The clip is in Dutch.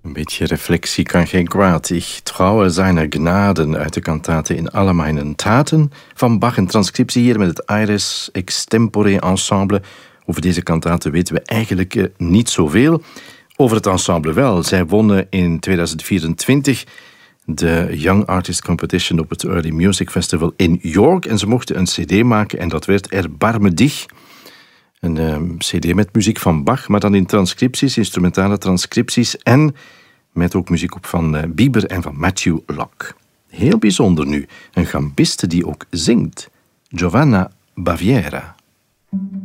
Een beetje reflectie kan geen kwaad. Ich traue seiner Gnaden uit de kantate In alle meinen Taten van Bach. Een transcriptie hier met het Aires Extempore Ensemble. Over deze kantate weten we eigenlijk niet zoveel. Over het ensemble wel. Zij wonnen in 2024 de Young Artist Competition op het Early Music Festival in York. En ze mochten een cd maken en dat werd Erbarme dich. Een cd met muziek van Bach, maar dan in transcripties, instrumentale transcripties en met ook muziek op van Bieber en van Matthew Locke. Heel bijzonder nu, een gambiste die ook zingt, Giovanna Baviera.